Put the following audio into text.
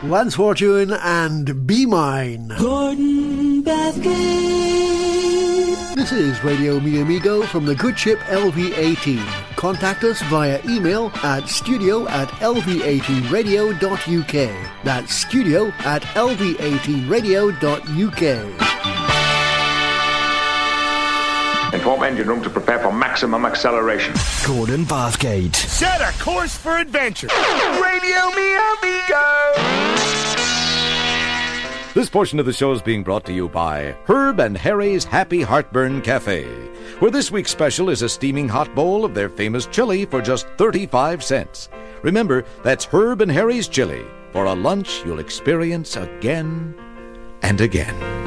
Once Fortune and Be Mine. Gordon Bathgate. This is Radio Mi Amigo from the good ship LV-18. Contact us via email at studio@lv18radio.uk. That's studio@lv18radio.uk. Inform engine room to prepare for maximum acceleration. Gordon Bathgate. Set a course for adventure. Radio Mi Amigo. This portion of the show is being brought to you by Herb and Harry's Happy Heartburn Cafe, where this week's special is a steaming hot bowl of their famous chili for just 35 cents. Remember, that's Herb and Harry's chili for a lunch you'll experience again and again.